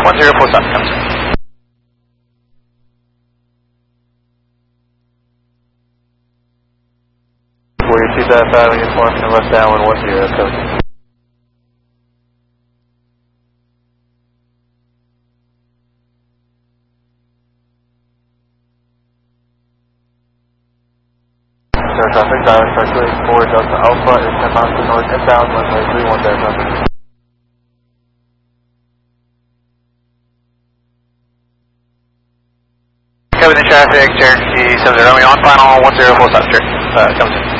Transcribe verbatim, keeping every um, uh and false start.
one zero four south, comes in. forty-two dot five, reinforcement left downwind one zero, comes in. Air traffic, dial calculating four Delta Alpha is ten miles to the north inbound, runway three one dash one. Cover the traffic, Cherokee seven zero, Romeo on final one zero four south, uh, comes in.